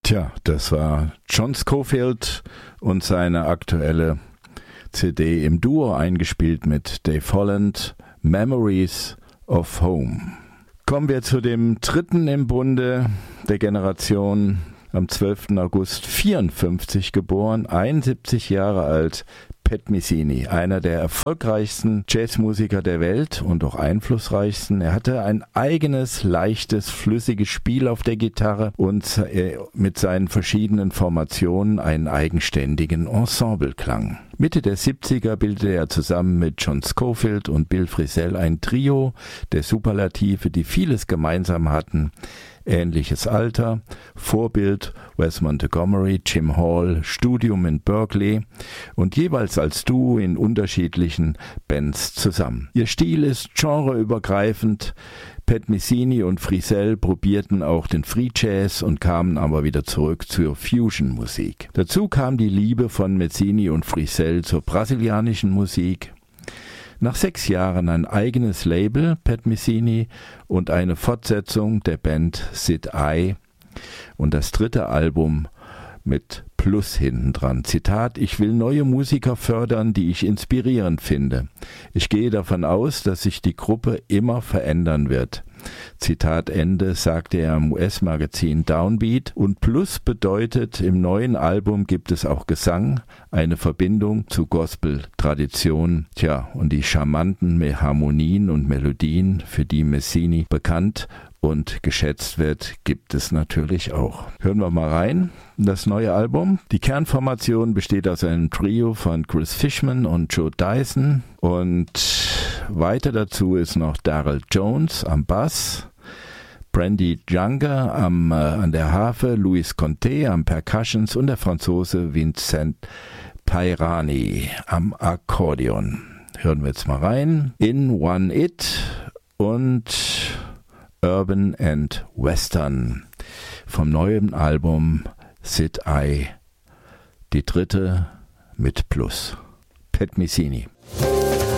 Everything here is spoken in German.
Tja, das war John Scofield und seine aktuelle CD im Duo eingespielt mit Dave Holland, Memories of Home. Kommen wir zu dem dritten im Bunde der Generation, am 12. August 54 geboren, 71 Jahre alt, Pat Metheny, einer der erfolgreichsten Jazzmusiker der Welt und auch einflussreichsten. Er hatte ein eigenes, leichtes, flüssiges Spiel auf der Gitarre und mit seinen verschiedenen Formationen einen eigenständigen Ensembleklang. Mitte der 70er bildete er zusammen mit John Scofield und Bill Frisell ein Trio der Superlative, die vieles gemeinsam hatten. Ähnliches Alter, Vorbild Wes Montgomery, Jim Hall, Studium in Berkeley und jeweils als Duo in unterschiedlichen Bands zusammen. Ihr Stil ist genreübergreifend. Pat Metheny und Frisell probierten auch den Free Jazz und kamen aber wieder zurück zur Fusion-Musik. Dazu kam die Liebe von Metheny und Frisell zur brasilianischen Musik. Nach 6 Jahren ein eigenes Label, Pat Metheny, und eine Fortsetzung der Band Sid I und das dritte Album mit Plus hinten dran. Zitat: Ich will neue Musiker fördern, die ich inspirierend finde. Ich gehe davon aus, dass sich die Gruppe immer verändern wird. Zitat Ende, sagte er im US-Magazin Downbeat. Und Plus bedeutet, im neuen Album gibt es auch Gesang, eine Verbindung zu Gospel-Tradition. Tja, und die charmanten Harmonien und Melodien, für die Metheny bekannt und geschätzt wird, gibt es natürlich auch. Hören wir mal rein, das neue Album. Die Kernformation besteht aus einem Trio von Chris Fishman und Joe Dyson und weiter dazu ist noch Darryl Jones am Bass, Brandy Younger an der Harfe, Luis Conte am Percussions und der Franzose Vincent Pairani am Akkordeon. Hören wir jetzt mal rein. In One It und Urban and Western vom neuen Album Sid I, die dritte mit Plus. Pat Metheny.